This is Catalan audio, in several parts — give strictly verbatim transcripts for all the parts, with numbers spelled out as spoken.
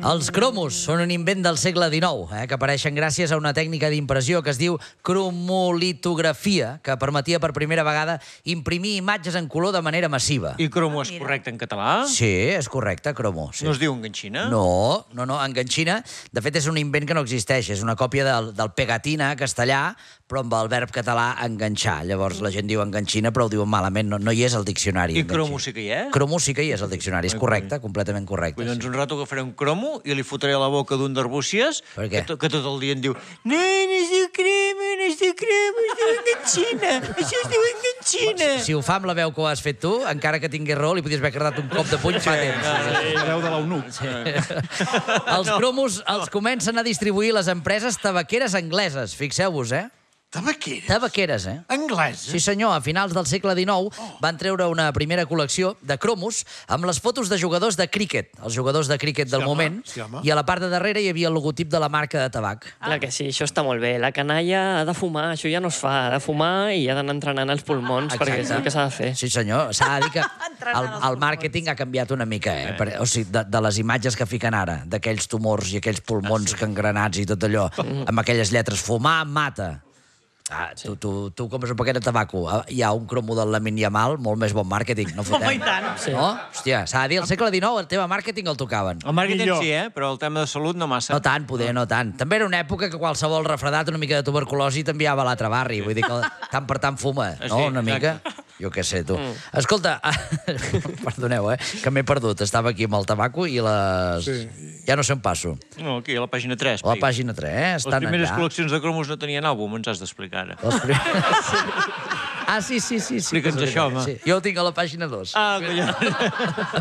Els cromos són un invent del segle dinou, eh, que apareixen gràcies a una tècnica d'impressió que es diu cromolitografia, que permetia per primera vegada imprimir imatges en color de manera massiva. I cromo és correcte en català? Sí, és correcte, cromo. Sí. No es diu enganxina? No, no, no, enganxina. De fet, és un invent que no existeix. És una còpia del, del pegatina castellà, però amb el verb català enganxar. Llavors la gent diu enganxina, però ho diuen malament. No, no hi és el diccionari. I cromo sí que hi és? Cromo sí que hi és el diccionari. És correcte, completament correcte. Doncs un rato agafaré un cromo i li fotré a la boca d'un d'arbúcies que, to, que tot el dia em diu no, no es diu crema, no es diu crema, es diu enganxina, això es diu enganxina. Si, si ho fa amb la veu que ho has fet tu, encara que tingués raó, li podies haver cardat un cop de puny fa temps. La veu de l'eunuc. Sí. Els cromos els comencen a distribuir les empreses tabaqueres angleses. Fixeu-vos, eh? Tabaqueres? Tabaqueres, eh? Angleses? Sí, senyor. A finals del segle dinou van treure una primera col·lecció de cromos amb les fotos de jugadors de críquet, els jugadors de críquet del Sí, home, moment, sí, home. i a la part de darrere hi havia el logotip de la marca de tabac. Clar que sí, això està molt bé. La canalla ha de fumar, això ja no es fa. Ha de fumar i ha d'anar entrenant els pulmons, perquè és el que s'ha de fer. Sí, senyor. S'ha de dir que el, el màrqueting ha canviat una mica, eh? Per, o sigui, de, de les imatges que fiquen ara, d'aquells tumors i aquells pulmons ah, sí. engranats i tot allò, amb aquelles lletres, fumar mata. Ah, tu, tu, tu compres un paquet de tabaco, hi ha un cromo del Lamine Yamal, molt més bon màrqueting, no fotem. Home, i tant. Sí. No? Hòstia, s'ha de dir, al segle dinou el tema màrqueting el tocaven. El màrqueting sí, eh? Però el tema de salut no massa. No tant, poder, no tant. També era una època que qualsevol refredat, una mica de tuberculosi, t'enviava a l'altre barri. Vull dir que tant per tant fuma, no? Una mica. Jo què sé, tu. Escolta, perdoneu, eh? Que m'he perdut. Estava aquí amb el tabaco i les... Ja no sé on passo. No, aquí, a la pàgina tres. A la pàgina tres, estan allà. Les primeres col·leccions de cromos no tenien àlbum, ens has d'explicar ara. Les primeres... Ah, sí, sí, sí. Explica'ns això, home. Sí. Jo ho tinc a la pàgina dos. Ah, collons.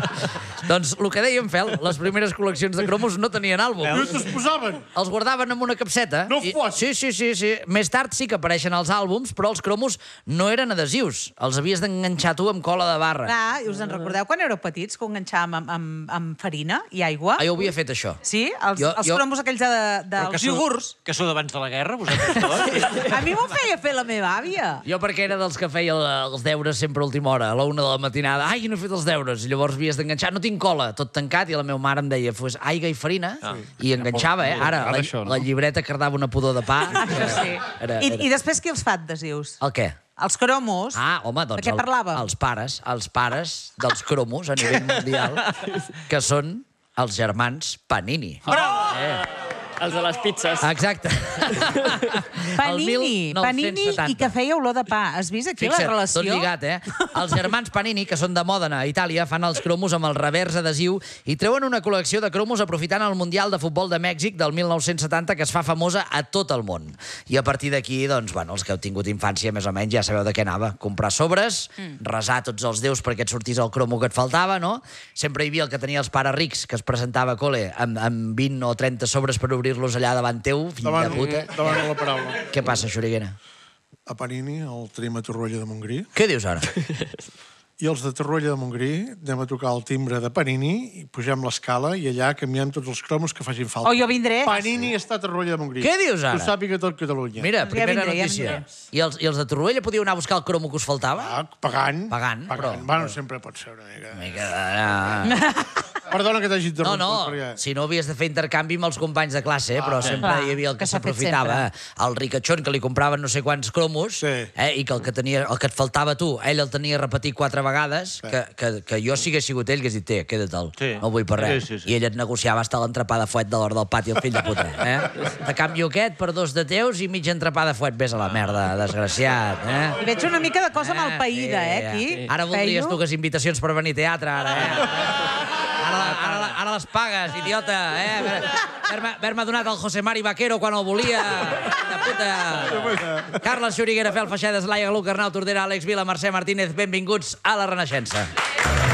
Doncs el que dèiem, Fel, les primeres col·leccions de cromos no tenien àlbum. No te'ls posaven? Els guardaven en una capseta. No i... fos! Sí, sí, sí, sí. Més tard sí que apareixen els àlbums, però els cromos no eren adhesius. Els havies d'enganxar tu amb cola de barra. Ah, i us en recordeu quan éreu petits, que ho enganxàvem amb, amb, amb farina i aigua? Ah, jo havia fet això. Sí? Els, Jo- els jo- cromos aquells de, de, Però que dels sou- iogurts. Que sou d'abans de la guerra, vosaltres tots? A mi m'ho feia fer la meva àvia. Jo perquè era dels que feia els deures sempre a última hora, a la una de la matinada. Ai, no he fet els deures. I llavors havies d'enganxar. No tinc cola, tot tancat. I la meva mare em deia, fos aigua i farina. I enganxava, eh? Ara, la, la llibreta cardava una pudor de pa. Això sí. Era, I, era... I després qui els fa adhesius? El què? Els cromos. Ah, home, doncs... De què el- parlàvem? Els pares, els pares dels cromos a nivell mundial, que són els germans Panini. Bravo! Eh. Els de les pizzas. Exacte. Panini, Panini i que feia olor de pa. Has vist aquí Fixa't, la relació? tot lligat, eh? Els germans Panini, que són de Mòdena, a Itàlia, fan els cromos amb el revers adhesiu i treuen una col·lecció de cromos aprofitant el Mundial de Futbol de Mèxic del mil nou-cents setanta, que es fa famosa a tot el món. I a partir d'aquí, doncs, bueno, els que heu tingut infància, més o menys, ja sabeu de què anava. Comprar sobres, mm. resar tots els déus perquè et sortís el cromo que et faltava, no? Sempre hi havia el que tenia els pares rics, que es presentava a col·le amb, amb vint o trenta sobres per obrir-los allà davant teu, fill Davant, de puta. davant la paraula. Què passa, Xuriguera? A Panini, el tenim a Torroella de Montgrí. Què dius ara? I els de Torroella de Montgrí anem a tocar el timbre de Panini i pugem l'escala i allà canviem tots els cromos que facin falta. Oh, jo vindré. Panini està a Torroella de Montgrí. Què dius ara? Que ho sàpiga tot Catalunya. Mira, Ja primera vindré, ja notícia. vindré. I els, I els de Torroella podíeu anar a buscar el cromo que us faltava? Ah, pagant. Pagant, però- Pagant. Bueno, sempre pot ser una mica. Una mica de... Perdona que t'hagi No, interromput. no, però ja- si no havies de fer intercanvi amb els companys de classe, eh? però sempre Clar, hi havia el que que s'ha fet s'aprofitava. El ricachón que li compraven no sé quants cromos Sí. eh? i que el que, tenia, el que et faltava a tu, ell el tenia repetit quatre vegades, que, que, que jo si hagués sigut ell hagués dit, té, quedate'l, Sí. no vull per res. Sí, sí, sí. I ell et negociava hasta l'entrepà de fuet de l'hora del pati, el fill de puta. Eh? Te canvio aquest per dos de teus i mig entrepà de fuet. Vés a la merda, desgraciat. Eh? I veig una mica de cosa malpaïda, eh, aquí. Ara voldries Feio. tu que invitacions per venir a teatre, ara, eh? Ara, ara, ara les pagues, idiota, eh? Haver-me haver donat el José Mari Vaquero quan el volia. De puta. Carles Xuriguera, Fel Feixedes, Laia Galú, Arnau Tordera, Àlex Vila, Mercè Martínez, benvinguts a la Renaixença.